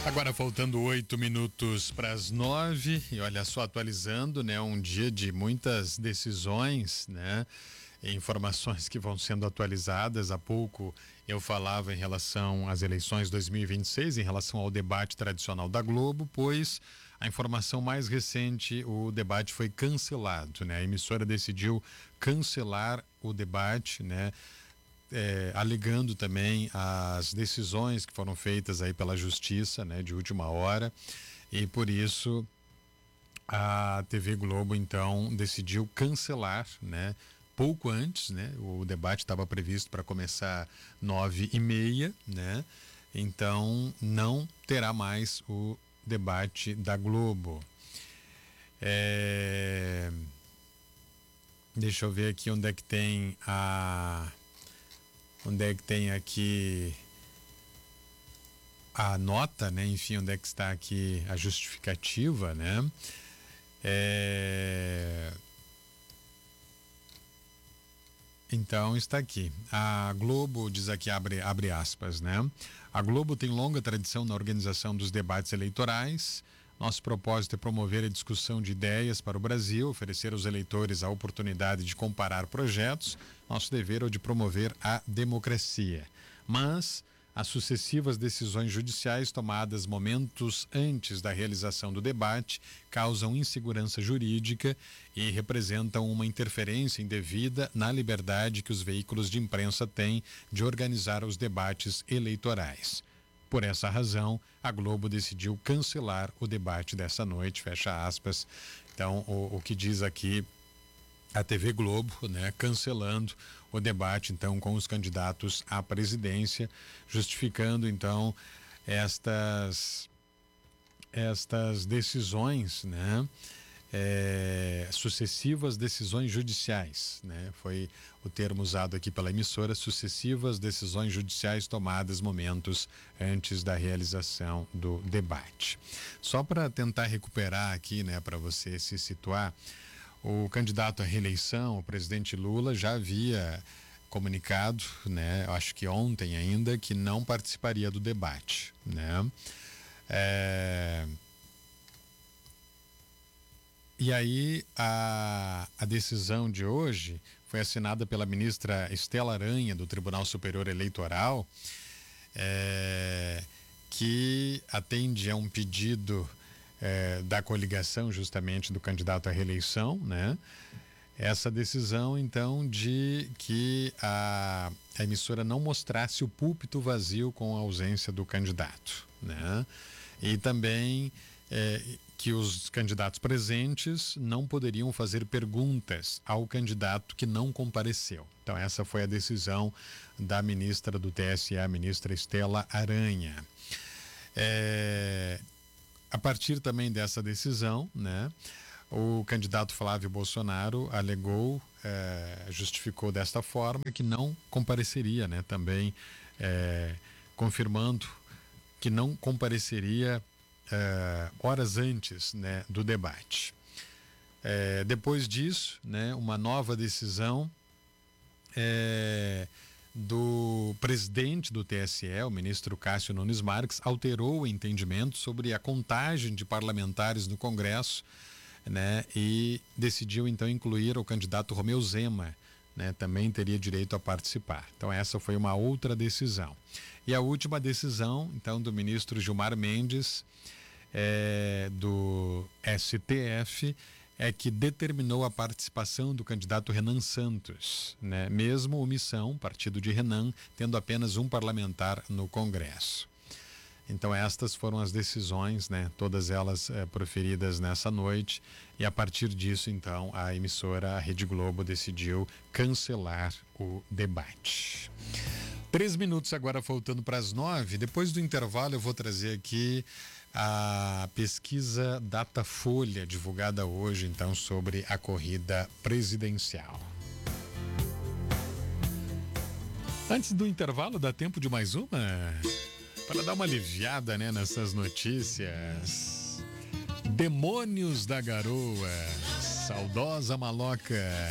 Agora faltando 8 minutos para as 9 e olha só, atualizando, né? Um dia de muitas decisões, né? Informações que vão sendo atualizadas. Há pouco eu falava em relação às eleições 2026, em relação ao debate tradicional da Globo, pois a informação mais recente, o debate foi cancelado, né? A emissora decidiu cancelar o debate, né? Alegando também as decisões que foram feitas aí pela justiça, né, de última hora, e por isso a TV Globo então decidiu cancelar, né, pouco antes, né, o debate estava previsto para começar 9h30, né, então não terá mais o debate da Globo. Deixa eu ver aqui onde é que tem aqui a nota, né? Enfim, onde é que está aqui a justificativa, né? Então está aqui. A Globo diz aqui, abre aspas, né? A Globo tem longa tradição na organização dos debates eleitorais. Nosso propósito é promover a discussão de ideias para o Brasil, oferecer aos eleitores a oportunidade de comparar projetos. Nosso dever é o de promover a democracia. Mas as sucessivas decisões judiciais tomadas momentos antes da realização do debate causam insegurança jurídica e representam uma interferência indevida na liberdade que os veículos de imprensa têm de organizar os debates eleitorais. Por essa razão, a Globo decidiu cancelar o debate dessa noite, fecha aspas. Então, o que diz aqui a TV Globo, né, cancelando o debate, então, com os candidatos à presidência, justificando, então, estas decisões, né, sucessivas decisões judiciais, né? Foi o termo usado aqui pela emissora, sucessivas decisões judiciais tomadas momentos antes da realização do debate. Só para tentar recuperar aqui, né, para você se situar, o candidato à reeleição, o presidente Lula, já havia comunicado, né, acho que ontem ainda, que não participaria do debate, né? E aí a decisão de hoje foi assinada pela ministra Estela Aranha, do Tribunal Superior Eleitoral, que atende a um pedido da coligação, justamente do candidato à reeleição, né? Essa decisão, então, de que a emissora não mostrasse o púlpito vazio com a ausência do candidato, né? E também que os candidatos presentes não poderiam fazer perguntas ao candidato que não compareceu. Então, essa foi a decisão da ministra do TSE, a ministra Estela Aranha. A partir também dessa decisão, né, o candidato Flávio Bolsonaro alegou, justificou desta forma que não compareceria, né, também confirmando que não compareceria horas antes, né, do debate. Depois disso, né, uma nova decisão do presidente do TSE, o ministro Cássio Nunes Marques, alterou o entendimento sobre a contagem de parlamentares no Congresso, né, e decidiu então incluir o candidato Romeu Zema, né, também teria direito a participar. Então essa foi uma outra decisão. E a última decisão, então, do ministro Gilmar Mendes, do STF, é que determinou a participação do candidato Renan Santos, né, mesmo omissão, partido de Renan, tendo apenas um parlamentar no Congresso. Então estas foram as decisões, né, todas elas proferidas nessa noite, e a partir disso, então, a emissora, a Rede Globo, decidiu cancelar o debate. 3 minutos agora faltando para as 9. Depois do intervalo eu vou trazer aqui a pesquisa Datafolha, divulgada hoje, então, sobre a corrida presidencial. Antes do intervalo, dá tempo de mais uma? Para dar uma aliviada, né, nessas notícias. Demônios da Garoa, saudosa maloca.